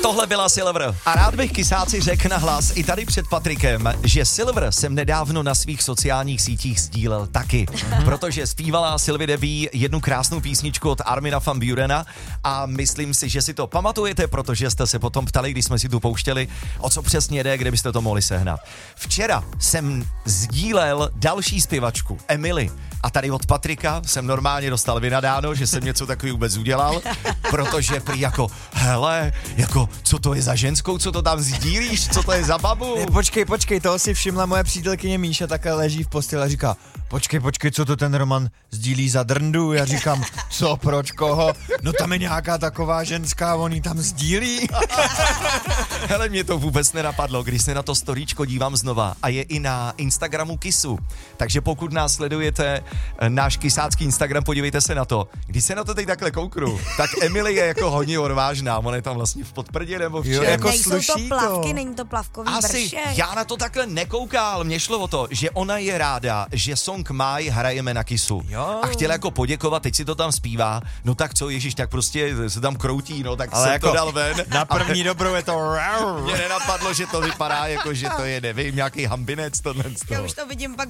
Tohle byla Silver. A rád bych kysáci řekl na hlas i tady před Patrikem, že Silver jsem nedávno na svých sociálních sítích sdílel taky, protože zpívala Sylvie Debbie jednu krásnou písničku od Armina van Burena a myslím si, že si to pamatujete, protože jste se potom ptali, když jsme si tu pouštěli, o co přesně jde, kde byste to mohli sehnat. Včera jsem sdílel další zpěvačku, Emily. A tady od Patrika jsem normálně dostal vynadáno, že jsem něco takový vůbec udělal, protože prý jako, hele, jako, co to je za ženskou, co to tam sdílíš, co to je za babu? Počkej, toho si všimla moje přítelkyně Míša, takhle leží v posteli a říká, počkej, co to ten Roman sdílí za drndu? Já říkám, co, proč, koho? No tam je nějaká taková ženská, on ji tam sdílí. Hele, mě to vůbec nenapadlo, když se na to storíčko dívám znova a je i na Instagramu Kissu, takže pokud nás sledujete, náš kysácký Instagram, podívejte se na to. Když se na to teď takhle kouknu, tak Emily je jako hodně odvážná, ona je tam vlastně v podprdě nebo v čem. Jako nejsou to plavky, není to plavkový asi, vršek. já na to takhle nekoukal, mě šlo o to, že ona je ráda, že song Máj hrajeme na Kissu. Jo. A chtěla jako poděkovat, teď si to tam zpívá, no tak co, ježiš, tak prostě se tam kroutí, no tak ale jsem jako to dal ven. Na první dobrou je to... Mě nenapadlo, že to vypadá jako, že to je, nevím, nějaký hambinec, tohle z Já toho. už to vidím pak